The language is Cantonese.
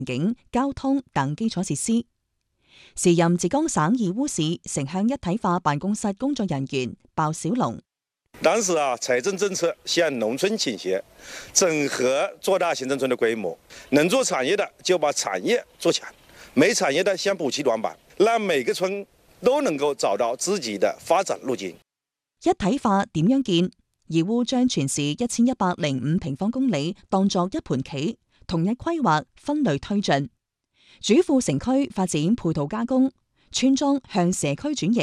境、交通等基礎設施。時任浙江省義烏市城鄉一體化辦公室工作人員鮑小龍： 當時財政政策向農村傾斜，整合做大行政村的規模，能做產業的就把產業做強，沒產業的先補齊短板，讓每個村都能夠找到自己的發展路徑。 一體化點樣建？義烏將全市1105平方公里當作一盤棋，統一規劃，分類推進。主副城區發展配套加工，村莊向社區轉型。